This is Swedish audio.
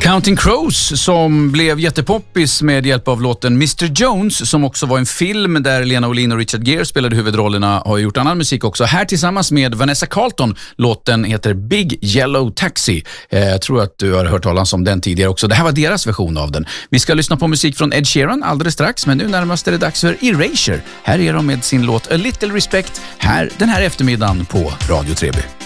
Counting Crows som blev jättepoppis med hjälp av låten Mr. Jones som också var en film där Lena Olin och Richard Gere spelade huvudrollerna, har gjort annan musik också. Här tillsammans med Vanessa Carlton. Låten heter Big Yellow Taxi. Jag tror att du har hört talas om den tidigare också. Det här var deras version av den. Vi ska lyssna på musik från Ed Sheeran alldeles strax, men nu närmast är det dags för Erasure. Här är de med sin låt A Little Respect här den här eftermiddagen på Radio Treby.